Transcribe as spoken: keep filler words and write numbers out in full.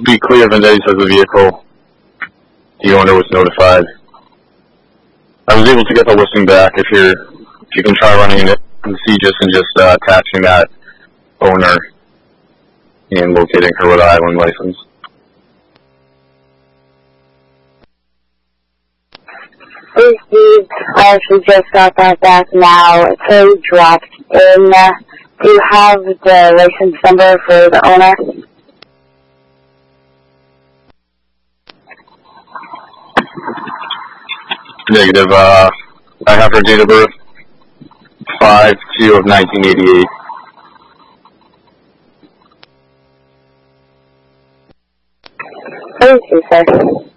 be clear of Vendetti says the vehicle. The owner was notified. I was able to get the listing back. If you're, if you can try running it and see just and just uh, attaching that owner and locating her Rhode Island license. Received. I actually just got that back now. It's already dropped in. Uh, do you have the license number for the owner? Negative. Uh, I have her date of birth, five two of nineteen eighty-eight. Thank you, sir.